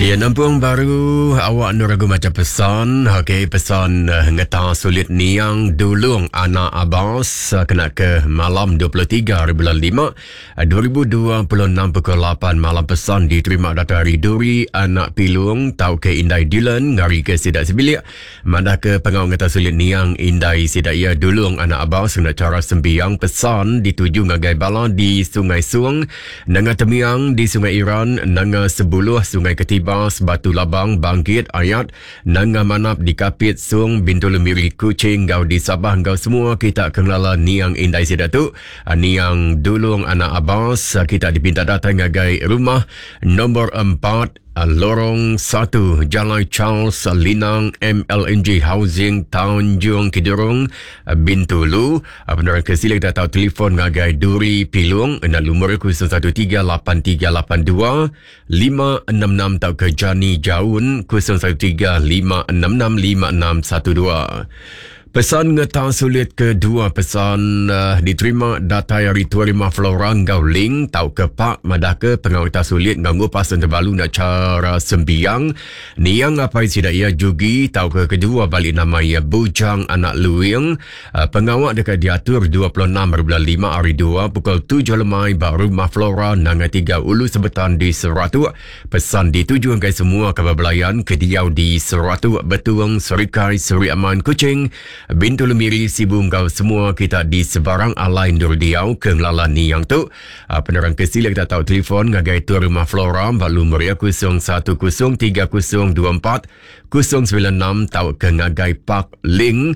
Ya, nampung baru awak nuragu macam pesan. Okey, pesan ngeta sulit niang dulung anak Abbas kena ke malam 23 bulan 5 2026 pukul 8 malam. Pesan diterima dari Duri anak Pilung tau ke Indai Dylan ngari ke Sidak Sebilik. Mandah ke pengau ngeta sulit niang Indai Sidak ia dulung anak Abbas kena cara sembiang. Pesan dituju ngagai bala di Sungai Suang, nanga Temiang di Sungai Iran, nanga Sebuluh Sungai Ketiba, Batu Labang, Bangkit, Ayat, Nanga Manap di Kapit, Sung, Bintul Miri, Kuching, Gau di Sabah, Gau semua kita kenala niang Indai Sidatu, niang dulung anak Abbas. Kita dipinta datang ngagai rumah nombor 4, Lorong 1, Jalan Charles Linang, MLNG Housing, Tanjung Kidurong, Bintulu. Penerangan kesilek dah tahu telefon ngagai Duri Pilung, dan lumur 01138382 566 tau ke Jani Jaun 0135665612. Pesan ngeta sulit kedua. Pesan diterima datai dari Tua Rimah Flora Ngau Ling tau ke Pak Madaka pengau ngeta sulit nganggu pasan terbalu nak cara sembiang niang apai sidak ia jugi tau ke kedua balik nama ia Bujang anak Luing. Pengawak dekat diatur 26/5 hari 2 pukul 7 lemai baru Rumah Flora nanga 3 Ulu Sebetan di Seratu. Pesan dituju angkai semua kebabelayan kediau di Seratu, Betuang, Serikai, Seri Aman, Kuching, Bintul Miri, Sibung, Gau semua kita di sebarang alai Nur Diau ke ngelalan ni yang tu. Penerang kesilek tak tahu telefon ngagai Tua Rumah Flora balu Maria 010304 096 tahu ke ngagai Pak Ling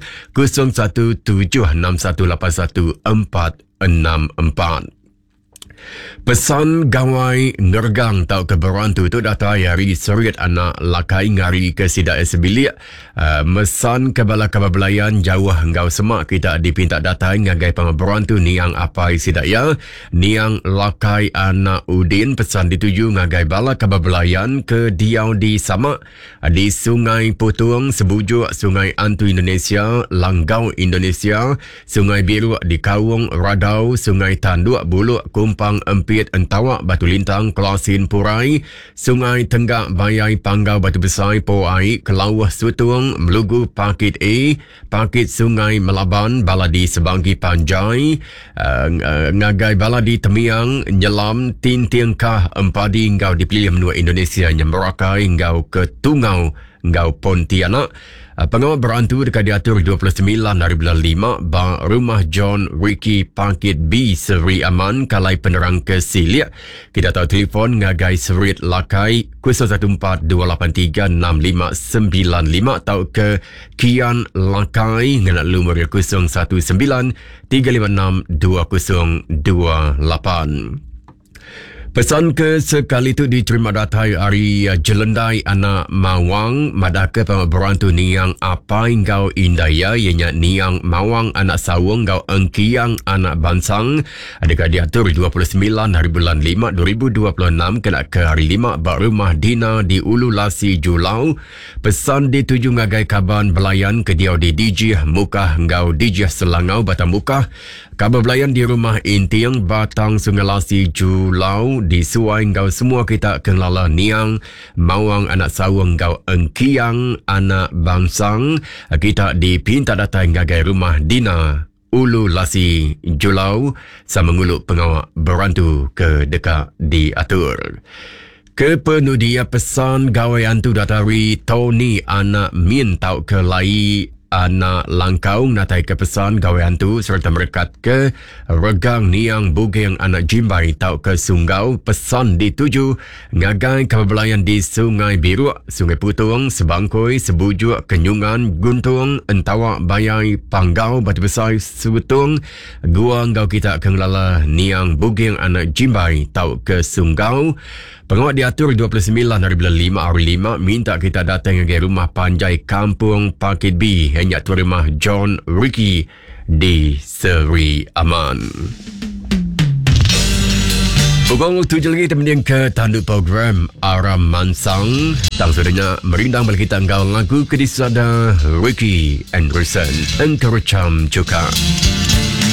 0176181464. Pesan gawai ngergang tau ke berantu tu data hari seriat anak lakai ngari ke Sidak Sebilik. Mesan kebala kebabelayan jauh ngau semak kita dipinta data ngagai pengeberantu niang apai Sidak ya niang lakai anak Udin. Pesan dituju ngagai bala kebabelayan ke diau di Samak di Sungai Putung, Sebujuk, Sungai Antu Indonesia, Langgau Indonesia, Sungai Biru di Kawung, Radau, Sungai Tanduk, Buluk, Kumpang, Empit, Entawak, Batu Lintang, Kelasin, Purai, Sungai Tenggak, Bayai, Panggau, Batu Besar, Poai, Kelawah, Sutung, Melugu, Pakit A, Pakit Sungai Melaban, Baladi Sebanggi Panjai, Ngagai Baladi Temiang, Nyelam, Tintiangkah, Empadi, Ngau dipilih menua Indonesia, Nyemberakai, Ngau ke Tungau, Ngau Pontianak. Pengawal berantu dekat diatur 29/5 ba Rumah John Ricky Pakit B Seri Aman Kalai Penerang Kesilek. Kita tahu telefon ngagai Serit Lakai 0142836595 tau ke Kian Lakai ngena lumur 0193562028. Pesan ke sekali tu diterima datai hari Jelendai anak Mawang Madaka pengeberantu niang apai ngau Indaya ianya niang Mawang anak Sawung ngau Engkiang anak Bansang dekat diatur 29 hari bulan 5 2026 kena ke hari 5 bak rumah Dina di Ulu Lasi Julau. Pesan dituju ngagai kaban belayan ke diau di DJ Mukah ngau DJ Selangau Batang Mukah. Kabar belayan di rumah Intiang Batang Sungai Lasi Julau di Suai Ngau semua kita kenala niang Mawang anak Sawung Ngau Engkiang anak Bangsang. Kita dipinta datang ngagai rumah Dina Ulu Lasi Julau sama nguluk pengawak berantu ke dekat diatur. Kepenudia pesan gawai antu datari Tony anak Min tau ke lai anak Langkaung natai ke pesan gawai hantu serta merekat ke regang niang bugeng anak Jimbai tau ke Sunggau. Pesan dituju ngagai kebabelayan di Sungai Biru, Sungai Putung, Sebangkoi, Sebujuk, Kenyungan, Guntung, Entawak, Bayai, Panggau, Batu Besar, Sutung, Gua Ngau kita kengelala niang bugeng anak Jimbai tau ke Sunggau. Pengawat diatur 29/5 hari 5 minta kita datang ke rumah Panjai Kampung Pakit B hanya tu rumah John Ricky di Seri Aman. Pukul 7 lagi teman ke tanduk program Aram Mansang. Tang sudahnya merindang balik kita ngau lagu kedisada Ricky Anderson. Engkau Cam Cuka.